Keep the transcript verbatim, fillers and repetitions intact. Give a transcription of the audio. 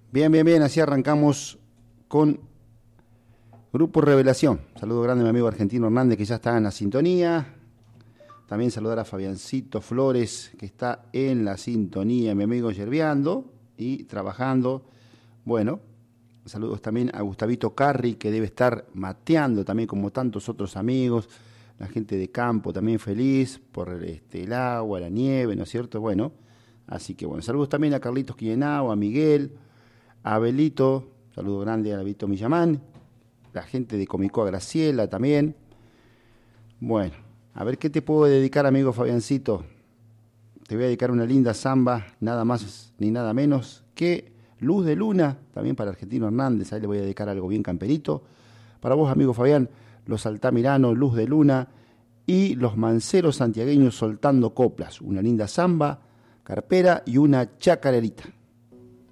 Bien, bien, bien, así arrancamos con Grupo Revelación. Saludo grande a mi amigo Argentino Hernández, que ya está en la sintonía. También saludar a Fabiancito Flores, que está en la sintonía, mi amigo Yerbeando y trabajando. Bueno, saludos también a Gustavito Carri, que debe estar mateando también como tantos otros amigos. La gente de campo también feliz por este, el agua, la nieve, ¿no es cierto? Bueno, así que bueno, saludos también a Carlitos Quienao, a Miguel, a Abelito, saludo grande a Abelito Millamán, la gente de Comicoa Graciela también. Bueno, a ver qué te puedo dedicar, amigo Fabiancito. Te voy a dedicar una linda samba, nada más ni nada menos que Luz de Luna, también para Argentino Hernández, ahí le voy a dedicar algo bien camperito. Para vos, amigo Fabián, los Altamirano, Luz de Luna y los Manceros santiagueños soltando coplas, una linda samba, carpera y una chacarerita.